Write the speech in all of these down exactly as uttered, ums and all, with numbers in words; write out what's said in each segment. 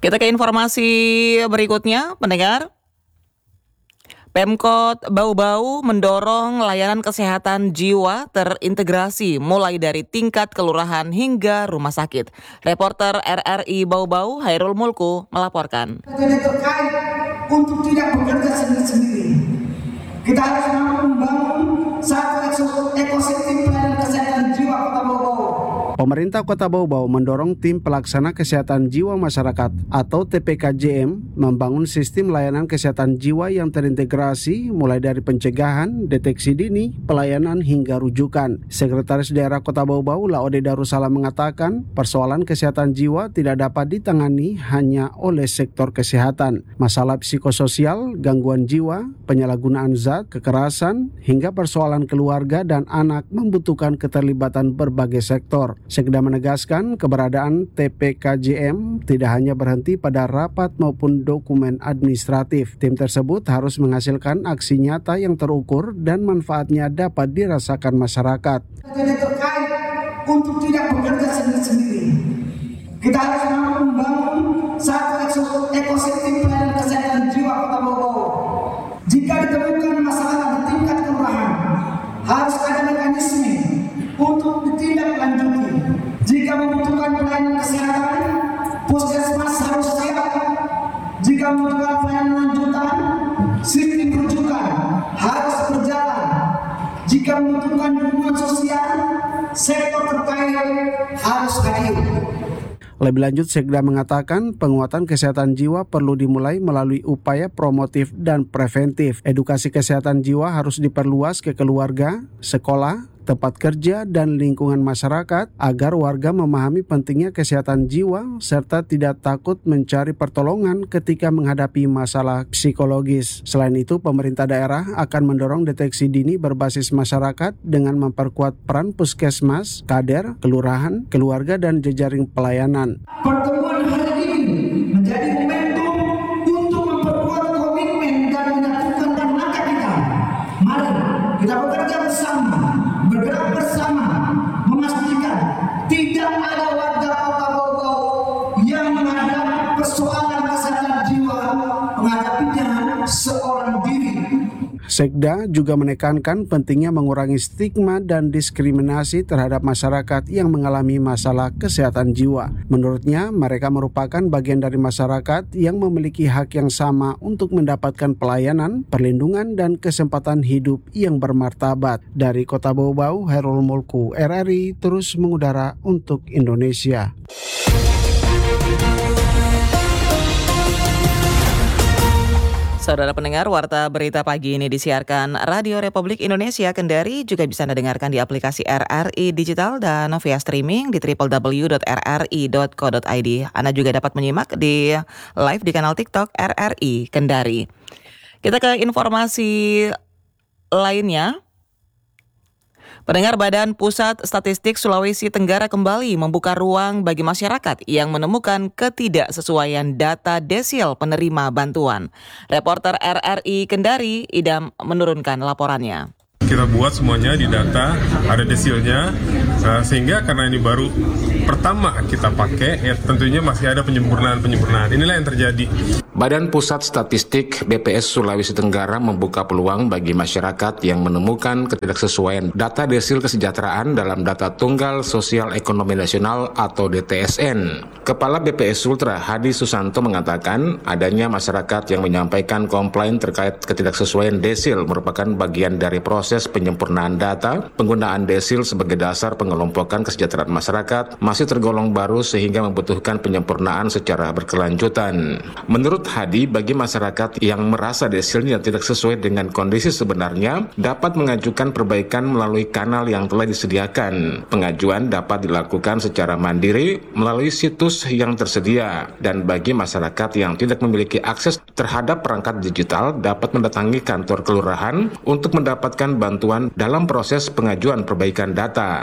Kita ke informasi berikutnya, pendengar. Pemkot Bau-Bau mendorong layanan kesehatan jiwa terintegrasi mulai dari tingkat kelurahan hingga rumah sakit. Reporter R R I Bau-Bau Hairul Mulku melaporkan. Jadi terkait untuk tidak bekerja sendiri-sendiri. Kita harus mampu membangun satu ekosistem pelayanan kesehatan jiwa Kota Bau-Bau. Pemerintah Kota Bau-Bau mendorong tim pelaksana kesehatan jiwa masyarakat atau T P K J M membangun sistem layanan kesehatan jiwa yang terintegrasi mulai dari pencegahan, deteksi dini, pelayanan hingga rujukan. Sekretaris Daerah Kota Bau-Bau Laode Darussalam mengatakan persoalan kesehatan jiwa tidak dapat ditangani hanya oleh sektor kesehatan. Masalah psikososial, gangguan jiwa, penyalahgunaan zat, kekerasan, hingga persoalan keluarga dan anak membutuhkan keterlibatan berbagai sektor. Sekda menegaskan keberadaan T P K J M tidak hanya berhenti pada rapat maupun dokumen administratif. Tim tersebut harus menghasilkan aksi nyata yang terukur dan manfaatnya dapat dirasakan masyarakat. Jadi terkait untuk tidak bekerja sendiri-sendiri. Kita harus mampu membangun satu ekosistem pelayanan kesehatan jiwa Kota Bau-Bau. Jika ditemukan masalah di tingkat kelurahan, harus ada mekanisme untuk ditindaklanjuti. Jika membutuhkan pelayanan kesehatan, puskesmas harus siap. Jika membutuhkan pelayanan lanjutan, sistem rujukan harus berjalan. Jika membutuhkan dukungan sosial, sektor terkait harus hadir. Lebih lanjut, Sekda mengatakan penguatan kesehatan jiwa perlu dimulai melalui upaya promotif dan preventif. Edukasi kesehatan jiwa harus diperluas ke keluarga, sekolah, tempat kerja, dan lingkungan masyarakat agar warga memahami pentingnya kesehatan jiwa serta tidak takut mencari pertolongan ketika menghadapi masalah psikologis. Selain itu, pemerintah daerah akan mendorong deteksi dini berbasis masyarakat dengan memperkuat peran puskesmas, kader, kelurahan, keluarga, dan jejaring pelayanan. Pertemuan hari ini menjadi momentum untuk memperkuat komitmen dan menyatukan langkah kita. Mari kita bekerja bersama, bergerak bersama, memastikan tidak ada warga Kota Bau-Bau yang menghadapi persoalan kesehatan jiwa menghadapinya seorang diri. Sekda juga menekankan pentingnya mengurangi stigma dan diskriminasi terhadap masyarakat yang mengalami masalah kesehatan jiwa. Menurutnya, mereka merupakan bagian dari masyarakat yang memiliki hak yang sama untuk mendapatkan pelayanan, perlindungan, dan kesempatan hidup yang bermartabat. Dari Kota Bau-Bau, Hairul Mulku, R R I terus mengudara untuk Indonesia. Saudara pendengar, warta berita pagi ini disiarkan Radio Republik Indonesia Kendari, juga bisa Anda dengarkan di aplikasi R R I Digital dan via streaming di w w w dot r r i dot co dot i d. Anda juga dapat menyimak di live di kanal TikTok R R I Kendari. Kita ke informasi lainnya. Pendengar, Badan Pusat Statistik Sulawesi Tenggara kembali membuka ruang bagi masyarakat yang menemukan ketidaksesuaian data desil penerima bantuan. Reporter R R I Kendari, Idam, menurunkan laporannya. Kita buat semuanya di data, ada desilnya, sehingga karena ini baru pertama kita pakai, ya tentunya masih ada penyempurnaan-penyempurnaan. Inilah yang terjadi. Badan Pusat Statistik B P S Sulawesi Tenggara membuka peluang bagi masyarakat yang menemukan ketidaksesuaian data desil kesejahteraan dalam data Tunggal Sosial Ekonomi Nasional atau D T S N. Kepala B P S Sultra Hadi Susanto mengatakan adanya masyarakat yang menyampaikan komplain terkait ketidaksesuaian desil merupakan bagian dari proses penyempurnaan data. Penggunaan desil sebagai dasar pengelompokan kesejahteraan masyarakat masih tergolong baru sehingga membutuhkan penyempurnaan secara berkelanjutan. Menurut Hadi, bagi masyarakat yang merasa desilnya tidak sesuai dengan kondisi sebenarnya, dapat mengajukan perbaikan melalui kanal yang telah disediakan. Pengajuan dapat dilakukan secara mandiri melalui situs yang tersedia, dan bagi masyarakat yang tidak memiliki akses terhadap perangkat digital dapat mendatangi kantor kelurahan untuk mendapatkan bantuan dalam proses pengajuan perbaikan data. Meski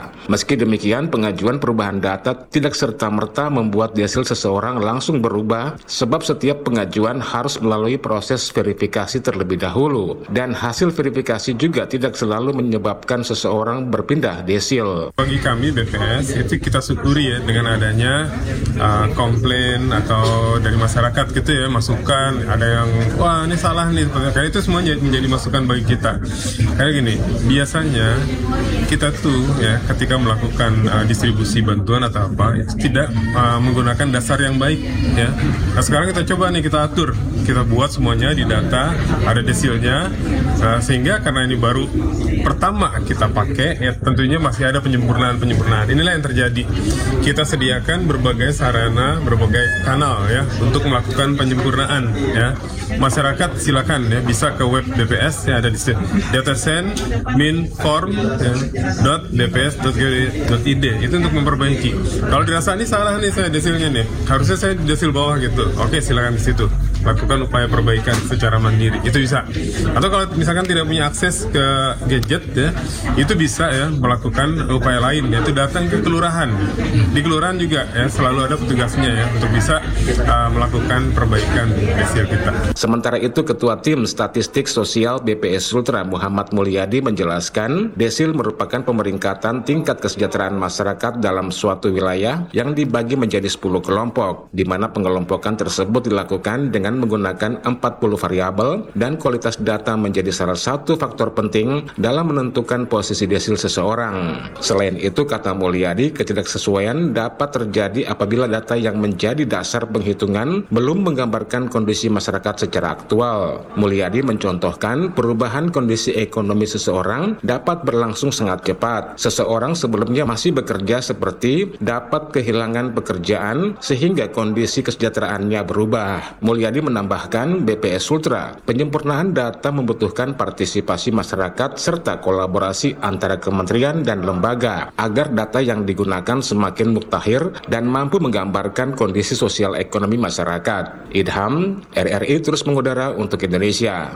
Meski demikian, pengajuan perubahan data tidak serta-merta membuat desil seseorang langsung berubah, sebab setiap pengajuan harus melalui proses verifikasi terlebih dahulu, dan hasil verifikasi juga tidak selalu menyebabkan seseorang berpindah desil. Bagi kami B P S itu kita syukuri ya dengan adanya uh, komplain atau dari masyarakat gitu ya, masukan, ada yang wah ini salah nih, karena itu semua menjadi masukan bagi kita. Kayak gini, biasanya kita tuh ya ketika melakukan uh, distribusi bantuan atau apa itu tidak uh, menggunakan dasar yang baik ya. Nah sekarang kita coba nih, kita atur, kita buat semuanya di data, ada desilnya, uh, sehingga karena ini baru pertama kita pakai ya tentunya masih ada penyempurnaan-penyempurnaan. Inilah yang terjadi. Kita sediakan berbagai sarana, berbagai kanal ya untuk melakukan penyempurnaan ya. Masyarakat silakan ya bisa ke web B P S ya, ada di sini datasen min form ya, dot b p s dot go dot i d itu untuk memperbaiki. Kalau dirasa ini salah nih saya desilnya nih, harusnya saya di desil bawah gitu. Oke, silakan di situ lakukan upaya perbaikan secara mandiri, itu bisa. Atau kalau misalkan tidak punya akses ke gadget ya, itu bisa ya melakukan upaya lain, yaitu datang ke kelurahan. Di kelurahan juga ya selalu ada petugasnya ya untuk bisa uh, melakukan perbaikan desil kita. Sementara itu, Ketua Tim Statistik Sosial B P S Sultra Muhammad Mulyadi menjelaskan, desil merupakan pemeringkatan tingkat kesejahteraan masyarakat dalam suatu wilayah yang dibagi menjadi sepuluh kelompok, di mana pengelompokan tersebut dilakukan dengan menggunakan empat puluh variabel, dan kualitas data menjadi salah satu faktor penting dalam menentukan posisi desil seseorang. Selain itu, kata Mulyadi, ketidaksesuaian dapat terjadi apabila data yang menjadi dasar penghitungan belum menggambarkan kondisi masyarakat secara aktual. Mulyadi mencontohkan perubahan kondisi ekonomi seseorang dapat berlangsung sangat cepat. Seseorang sebelumnya masih bekerja seperti dapat kehilangan pekerjaan sehingga kondisi kesejahteraannya berubah. Mulyadi menambahkan, B P S Sultra, penyempurnaan data membutuhkan partisipasi masyarakat serta kolaborasi antara kementerian dan lembaga agar data yang digunakan semakin mutakhir dan mampu menggambarkan kondisi sosial ekonomi masyarakat. Idham, R R I terus mengudara untuk Indonesia.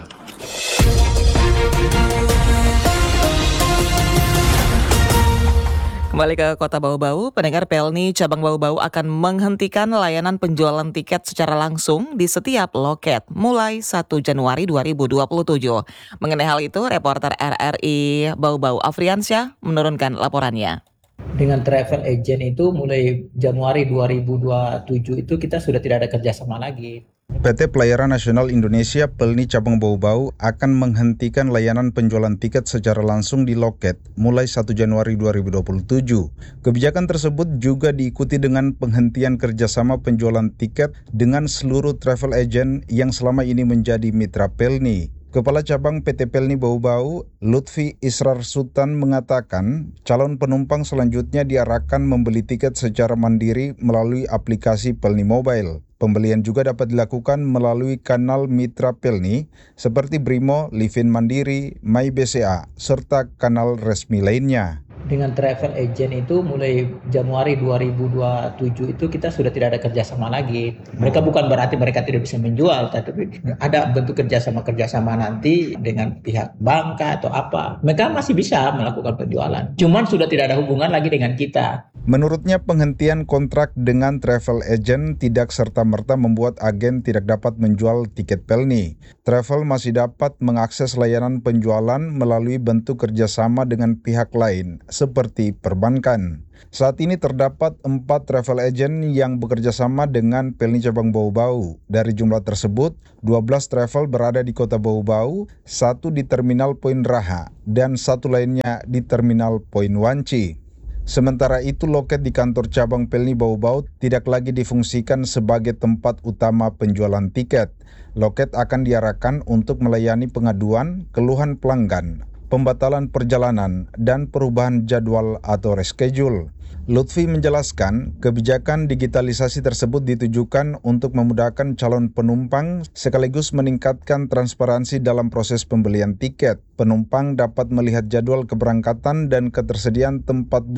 Kembali ke Kota Bau-Bau, pendengar Pelni Cabang Bau-Bau akan menghentikan layanan penjualan tiket secara langsung di setiap loket mulai satu Januari dua ribu dua puluh tujuh. Mengenai hal itu, reporter R R I Bau-Bau Afriansyah menurunkan laporannya. Dengan travel agent itu mulai Januari dua ribu dua puluh tujuh itu kita sudah tidak ada kerjasama lagi. P T Pelayaran Nasional Indonesia Pelni Cabang Bau-Bau akan menghentikan layanan penjualan tiket secara langsung di loket mulai satu Januari dua ribu dua puluh tujuh. Kebijakan tersebut juga diikuti dengan penghentian kerjasama penjualan tiket dengan seluruh travel agent yang selama ini menjadi mitra Pelni. Kepala Cabang P T Pelni Bau-Bau, Lutfi Israr Sultan mengatakan, calon penumpang selanjutnya diarahkan membeli tiket secara mandiri melalui aplikasi Pelni Mobile. Pembelian juga dapat dilakukan melalui kanal mitra Pelni seperti Brimo, Livin Mandiri, My B C A, serta kanal resmi lainnya. Dengan travel agent itu mulai Januari dua ribu dua puluh tujuh itu kita sudah tidak ada kerjasama lagi. Mereka bukan berarti mereka tidak bisa menjual, tapi ada bentuk kerjasama-kerjasama nanti dengan pihak bank atau apa. Mereka masih bisa melakukan penjualan. Cuman sudah tidak ada hubungan lagi dengan kita. Menurutnya, penghentian kontrak dengan travel agent tidak serta-merta membuat agen tidak dapat menjual tiket Pelni. Travel masih dapat mengakses layanan penjualan melalui bentuk kerjasama dengan pihak lain, seperti perbankan. Saat ini terdapat empat travel agent yang bekerja sama dengan Pelni Cabang Bau-Bau. Dari jumlah tersebut, dua belas travel berada di Kota Bau-Bau, satu di Terminal Poin Raha, dan satu lainnya di Terminal Poin Wanci. Sementara itu, loket di kantor cabang Pelni Bau-Bau tidak lagi difungsikan sebagai tempat utama penjualan tiket. Loket akan diarahkan untuk melayani pengaduan, keluhan pelanggan, pembatalan perjalanan, dan perubahan jadwal atau reschedule. Lutfi menjelaskan, kebijakan digitalisasi tersebut ditujukan untuk memudahkan calon penumpang sekaligus meningkatkan transparansi dalam proses pembelian tiket. Penumpang dapat melihat jadwal keberangkatan dan ketersediaan tempat duduk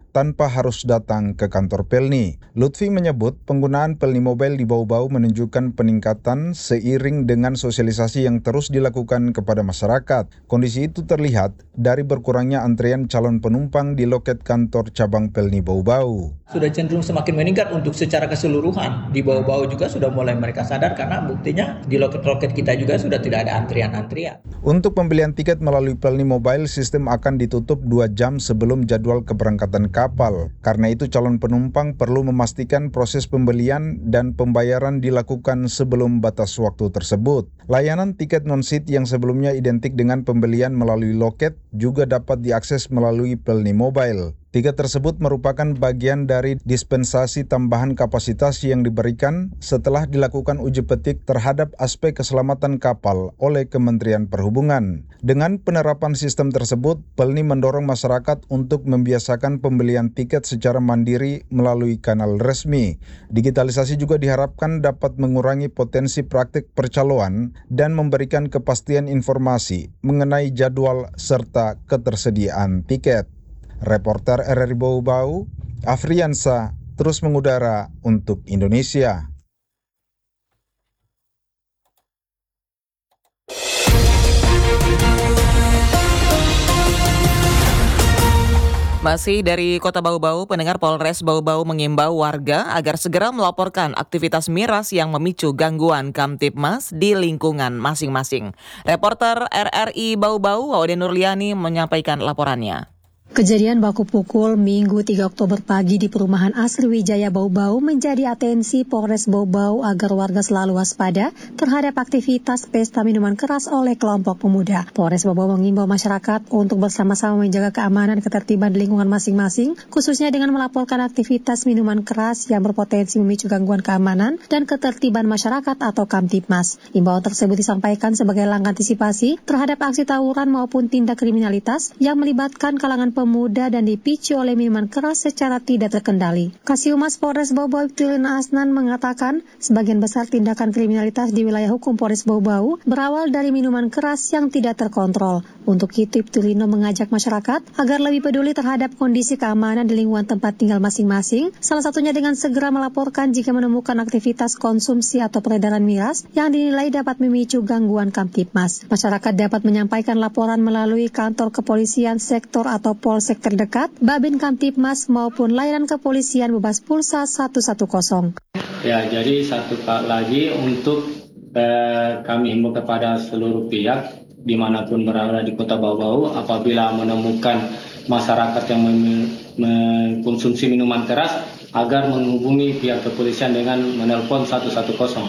tanpa harus datang ke kantor Pelni. Lutfi menyebut penggunaan Pelni Mobile di Bau-Bau menunjukkan peningkatan seiring dengan sosialisasi yang terus dilakukan kepada masyarakat. Kondisi itu terlihat dari berkurangnya antrian calon penumpang di loket kantor cabang Pelni Bau-Bau. Sudah cenderung semakin meningkat untuk secara keseluruhan. Di Bau-Bau juga sudah mulai mereka sadar karena buktinya di loket-loket kita juga sudah tidak ada antrian-antrian. Untuk pembelian tiket melalui Pelni Mobile, sistem akan ditutup dua jam sebelum jadwal keberangkatan kapal. Karena itu calon penumpang perlu memastikan proses pembelian dan pembayaran dilakukan sebelum batas waktu tersebut. Layanan tiket non-seat yang sebelumnya identik dengan pembelian melalui loket juga dapat diakses melalui Pelni Mobile. Tiket tersebut merupakan bagian dari dispensasi tambahan kapasitas yang diberikan setelah dilakukan uji petik terhadap aspek keselamatan kapal oleh Kementerian Perhubungan. Dengan penerapan sistem tersebut, Pelni mendorong masyarakat untuk membiasakan pembelian tiket secara mandiri melalui kanal resmi. Digitalisasi juga diharapkan dapat mengurangi potensi praktik percaloan dan memberikan kepastian informasi mengenai jadwal serta ketersediaan tiket. Reporter R R I Bau-Bau, Afriansa, terus mengudara untuk Indonesia. Masih dari Kota Bau-Bau, pendengar Polres Bau-Bau mengimbau warga agar segera melaporkan aktivitas miras yang memicu gangguan Kamtibmas di lingkungan masing-masing. Reporter R R I Bau-Bau, Waude Nurliani menyampaikan laporannya. Kejadian baku pukul Minggu tiga Oktober pagi di perumahan Asri Wijaya Bau-Bau menjadi atensi Polres Bau-Bau agar warga selalu waspada terhadap aktivitas pesta minuman keras oleh kelompok pemuda. Polres Bau-Bau mengimbau masyarakat untuk bersama-sama menjaga keamanan dan ketertiban di lingkungan masing-masing, khususnya dengan melaporkan aktivitas minuman keras yang berpotensi memicu gangguan keamanan dan ketertiban masyarakat atau Kamtibmas. Imbauan tersebut disampaikan sebagai langkah antisipasi terhadap aksi tawuran maupun tindak kriminalitas yang melibatkan kalangan pemuda dan dipicu oleh minuman keras secara tidak terkendali. Kasihumas Polres Bau-Bau Ibtulino Asnan mengatakan sebagian besar tindakan kriminalitas di wilayah hukum Polres Bau-Bau berawal dari minuman keras yang tidak terkontrol. Untuk itu Ibtulino mengajak masyarakat agar lebih peduli terhadap kondisi keamanan di lingkungan tempat tinggal masing-masing, salah satunya dengan segera melaporkan jika menemukan aktivitas konsumsi atau peredaran miras yang dinilai dapat memicu gangguan Kamtibmas. Masyarakat dapat menyampaikan laporan melalui kantor kepolisian sektor atau Polsek terdekat, Babin Kamtibmas maupun layanan kepolisian bebas pulsa seratus sepuluh. Ya, jadi satu lagi untuk eh, kami himbau kepada seluruh pihak dimanapun berada di Kota Bau-Bau, apabila menemukan masyarakat yang mengkonsumsi minuman keras agar menghubungi pihak kepolisian dengan menelpon seratus sepuluh.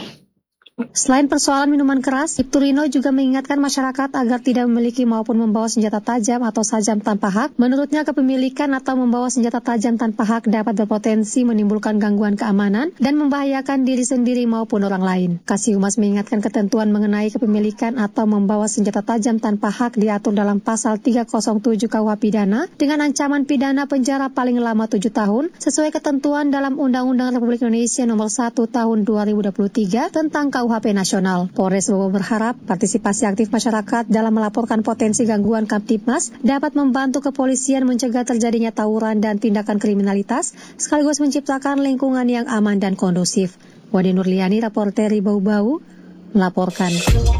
Selain persoalan minuman keras, Ibtulino juga mengingatkan masyarakat agar tidak memiliki maupun membawa senjata tajam atau sajam tanpa hak. Menurutnya, kepemilikan atau membawa senjata tajam tanpa hak dapat berpotensi menimbulkan gangguan keamanan dan membahayakan diri sendiri maupun orang lain. Kasihumas mengingatkan ketentuan mengenai kepemilikan atau membawa senjata tajam tanpa hak diatur dalam pasal tiga nol tujuh K U H Pidana dengan ancaman pidana penjara paling lama tujuh tahun sesuai ketentuan dalam Undang-Undang Republik Indonesia Nomor satu Tahun dua ribu dua puluh tiga tentang K U H P Nasional. Polres Bau berharap partisipasi aktif masyarakat dalam melaporkan potensi gangguan Kamtibmas dapat membantu kepolisian mencegah terjadinya tawuran dan tindakan kriminalitas, sekaligus menciptakan lingkungan yang aman dan kondusif. Waude Nurliani, reporter Bau-Bau, melaporkan.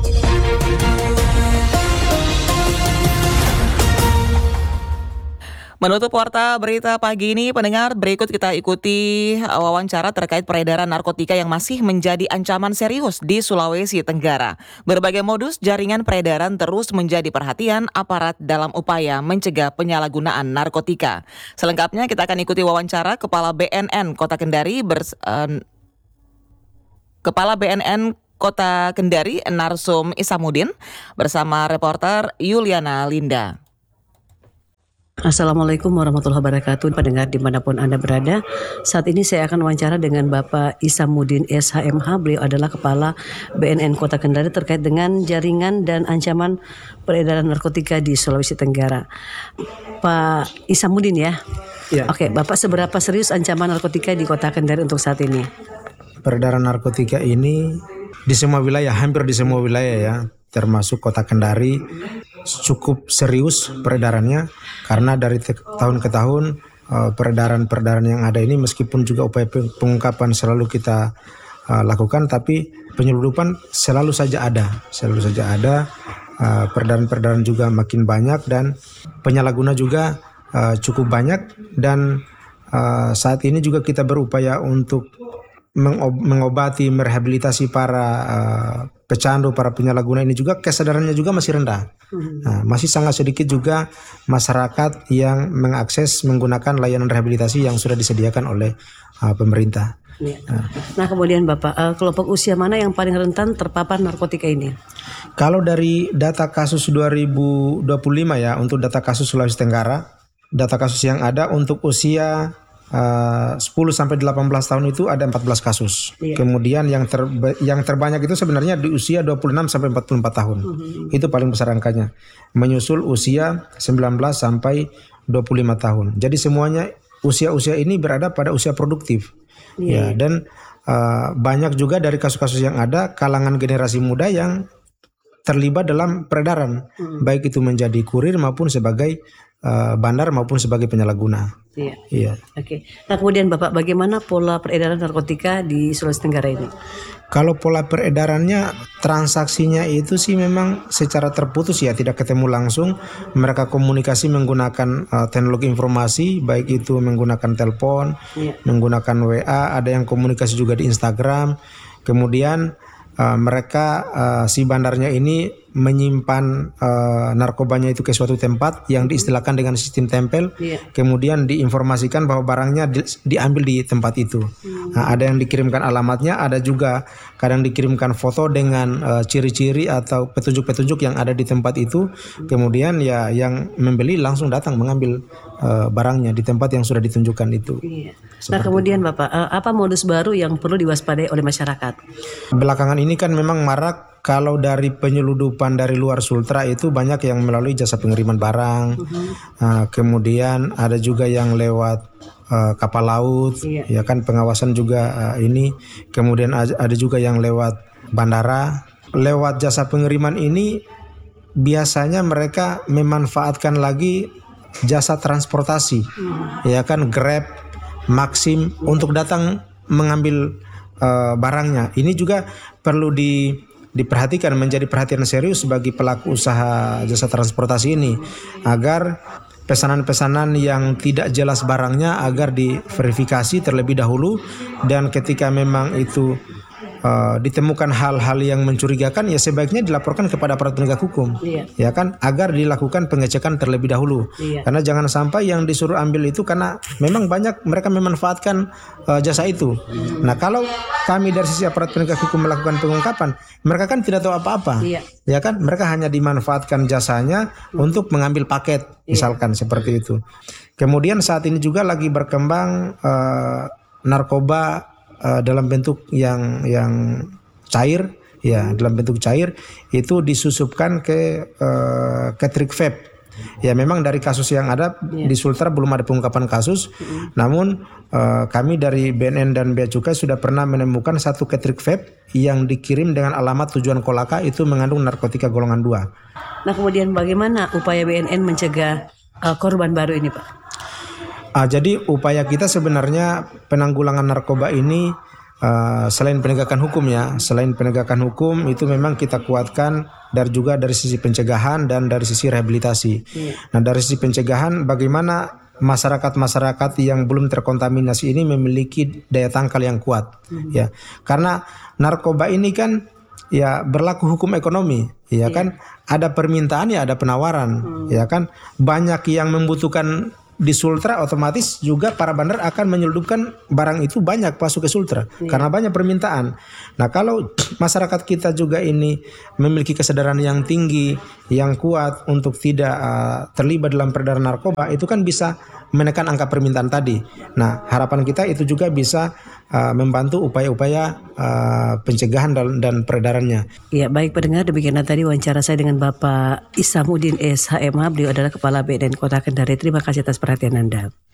Menutup warta berita pagi ini, pendengar, berikut kita ikuti wawancara terkait peredaran narkotika yang masih menjadi ancaman serius di Sulawesi Tenggara. Berbagai modus jaringan peredaran terus menjadi perhatian aparat dalam upaya mencegah penyalahgunaan narkotika. Selengkapnya kita akan ikuti wawancara Kepala B N N Kota Kendari bers, uh, Kepala B N N Kota Kendari Narsum Isamuddin bersama reporter Yuliana Linda. Assalamualaikum warahmatullahi wabarakatuh, pendengar dimanapun Anda berada. Saat ini saya akan wawancara dengan Bapak Isamuddin S H M H. Beliau adalah Kepala B N N Kota Kendari terkait dengan jaringan dan ancaman peredaran narkotika di Sulawesi Tenggara. Pak Isamuddin ya? Ya. Oke, Bapak, seberapa serius ancaman narkotika di Kota Kendari untuk saat ini? Peredaran narkotika ini di semua wilayah, hampir di semua wilayah ya, termasuk Kota Kendari, cukup serius peredarannya karena dari te- tahun ke tahun uh, peredaran-peredaran yang ada ini, meskipun juga upaya pengungkapan selalu kita uh, lakukan, tapi penyeludupan selalu saja ada, selalu saja ada. Uh, peredaran-peredaran juga makin banyak dan penyalahguna juga uh, cukup banyak, dan uh, saat ini juga kita berupaya untuk mengob- mengobati, merehabilitasi para uh, pecandu, para penyalahguna ini juga kesadarannya juga masih rendah. Nah, masih sangat sedikit juga masyarakat yang mengakses menggunakan layanan rehabilitasi yang sudah disediakan oleh uh, pemerintah. Ya. Nah kemudian Bapak, uh, kelompok usia mana yang paling rentan terpapar narkotika ini? Kalau dari data kasus dua ribu dua puluh lima ya, untuk data kasus Sulawesi Tenggara, data kasus yang ada untuk usia uh, sepuluh sampai delapan belas tahun itu ada empat belas kasus. Iya. Kemudian yang ter, yang terbanyak itu sebenarnya di usia dua puluh enam sampai empat puluh empat tahun. Uh-huh. Itu paling besar angkanya. Menyusul usia sembilan belas sampai dua puluh lima tahun. Jadi semuanya usia-usia ini berada pada usia produktif. Iya. Ya, dan uh, banyak juga dari kasus-kasus yang ada kalangan generasi muda yang terlibat dalam peredaran, hmm. baik itu menjadi kurir maupun sebagai uh, bandar maupun sebagai penyalahguna. Iya. Iya. Oke. Nah kemudian Bapak, bagaimana pola peredaran narkotika di Sulawesi Tenggara ini? Kalau pola peredarannya, transaksinya itu sih memang secara terputus ya, tidak ketemu langsung. Mereka komunikasi menggunakan uh, teknologi informasi, baik itu menggunakan telepon, yeah. menggunakan W A, ada yang komunikasi juga di Instagram. Kemudian uh, mereka uh, si bandarnya ini menyimpan uh, narkobanya itu ke suatu tempat yang diistilahkan dengan sistem tempel, yeah. kemudian diinformasikan bahwa barangnya di, diambil di tempat itu. Hmm. Nah, ada yang dikirimkan alamatnya, ada juga kadang dikirimkan foto dengan uh, ciri-ciri atau petunjuk-petunjuk yang ada di tempat itu. Hmm. Kemudian ya yang membeli langsung datang mengambil uh, barangnya di tempat yang sudah ditunjukkan itu. Yeah. Nah kemudian Bapak, uh, apa modus baru yang perlu diwaspadai oleh masyarakat? Belakangan ini kan memang marak. Kalau dari penyeludupan dari luar Sultra itu banyak yang melalui jasa pengiriman barang, uh-huh. uh, kemudian ada juga yang lewat uh, kapal laut, iya. ya kan pengawasan juga uh, ini, kemudian ada juga yang lewat bandara. Lewat jasa pengiriman ini biasanya mereka memanfaatkan lagi jasa transportasi, uh-huh. ya kan Grab, Maxim uh-huh. untuk datang mengambil uh, barangnya. Ini juga perlu di diperhatikan, menjadi perhatian serius bagi pelaku usaha jasa transportasi ini, agar pesanan-pesanan yang tidak jelas barangnya agar diverifikasi terlebih dahulu, dan ketika memang itu uh, ditemukan hal-hal yang mencurigakan, ya sebaiknya dilaporkan kepada aparat penegak hukum, iya. ya kan, agar dilakukan pengecekan terlebih dahulu, iya. karena jangan sampai yang disuruh ambil itu karena memang banyak mereka memanfaatkan uh, jasa itu. Hmm. Nah kalau kami dari sisi aparat penegak hukum melakukan pengungkapan, mereka kan tidak tahu apa-apa, iya. ya kan, mereka hanya dimanfaatkan jasanya hmm. untuk mengambil paket, iya. misalkan seperti itu. Kemudian saat ini juga lagi berkembang uh, narkoba uh, dalam bentuk yang yang cair, ya dalam bentuk cair itu disusupkan ke uh, ke trik vape. Ya memang dari kasus yang ada yeah. di Sultra belum ada pengungkapan kasus, mm-hmm. namun uh, kami dari B N N dan Bea Cukai sudah pernah menemukan satu ketrik vape yang dikirim dengan alamat tujuan Kolaka itu mengandung narkotika golongan dua. Nah kemudian bagaimana upaya B N N mencegah uh, korban baru ini Pak? Uh, jadi upaya kita sebenarnya penanggulangan narkoba ini Uh, selain penegakan hukum ya, selain penegakan hukum itu memang kita kuatkan dari juga dari sisi pencegahan dan dari sisi rehabilitasi. Yeah. Nah dari sisi pencegahan, bagaimana masyarakat-masyarakat yang belum terkontaminasi ini memiliki daya tangkal yang kuat, mm-hmm. ya, karena narkoba ini kan ya berlaku hukum ekonomi, ya yeah. kan, ada permintaan ya ada penawaran, mm. ya kan, banyak yang membutuhkan di Sultra, otomatis juga para bandar akan menyeludupkan barang itu banyak masuk ke Sultra yeah. karena banyak permintaan. Nah kalau masyarakat kita juga ini memiliki kesadaran yang tinggi, yang kuat untuk tidak uh, terlibat dalam peredaran narkoba, itu kan bisa menekan angka permintaan tadi. Nah harapan kita itu juga bisa uh, membantu upaya-upaya uh, pencegahan dan, dan peredarannya. Ya baik pendengar, demikianlah tadi wawancara saya dengan Bapak Isamuddin S H M H. Beliau adalah Kepala B N N Kota Kendari. Terima kasih atas perhatian Anda.